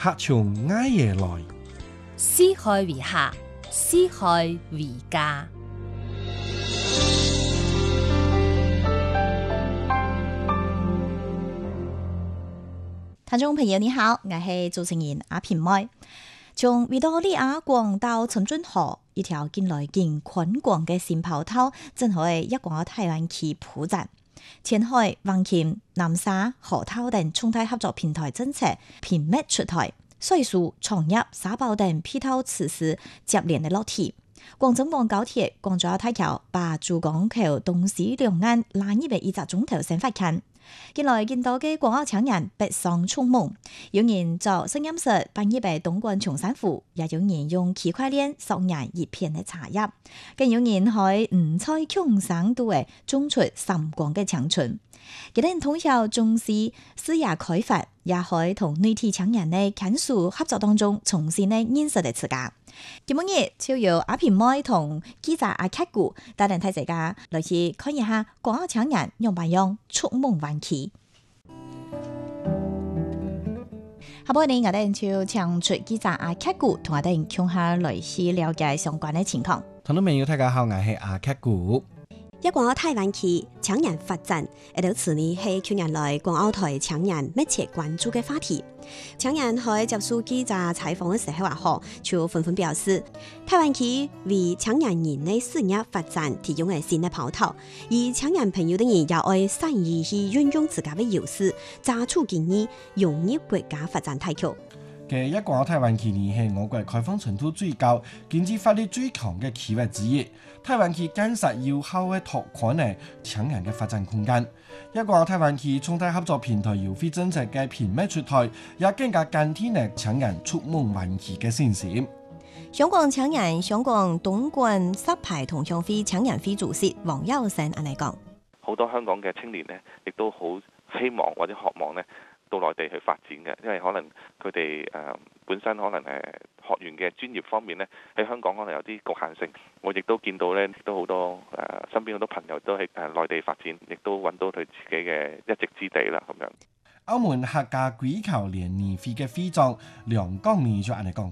客從埃耶來， 四海為客，四海為家。 聽眾朋友你好，我係主持人阿平妹。從維多利亞港到陳俊河，一條近來近寬廣嘅新跑道，正喺一個台灣區鋪展。前海、橫琴、南沙、河套等重大合作平台政策頻密出台，水樹、創業、沙包等配套設施接連嘅落地。廣州廣高鐵、廣州大橋把珠江口東西兩岸拉入為一個鐘頭先發近。近來見到嘅廣澳青年北上衝夢，有人做實驗室搬入嘅東莞松山湖，也有人用區塊鏈索研一片嘅茶葉，更有人喺五彩瓊山度嘅種出閃光嘅青春。佢哋通宵重視視野開發，也可以同內地青年嘅簽署合作當中重新嘅認識嘅自家。今日就由阿平妹同記者阿克古帶領大家來去看一下廣澳青年用白樣觸夢玩起。下半年我哋就請出記者阿克古同我哋傾下來去了解相關嘅情況。 聽眾朋友大家好，我係阿克古。 一廣澳台灣區青年發展，呢次呢係去年來廣澳台青年密切關注嘅話題。青年喺接受記者採訪嘅時候話，就紛紛表示，台灣區為青年人嘅事業發展提供嘅新嘅跑道，而青年朋友等人也愛善於去運用自家嘅優勢，抓住機遇融入國家發展大局。 一廣澳台灣區呢係我國開放程度最高、經濟發力最強嘅區域之一。台灣區堅實有效嘅拓寬嘅青年嘅發展空間。一廣澳台灣區重大合作平台優惠政策嘅頻密出台，也更加堅定嘅青年觸夢玩起嘅信心。 香港青年香港東莞石牌同鄉會青年會主席黃友生安尼講： 好多香港嘅青年呢，亦都好希望或者渴望呢，到內地去發展嘅，因為可能佢哋本身可能學員嘅專業方面呢，喺香港可能有啲局限性。我亦都見到呢，亦都好多身邊好多朋友都喺內地發展，亦都揾到佢自己嘅一席之地啦。咁樣， 澳門客家鬼球聯誼會嘅會長梁江年就安尼講。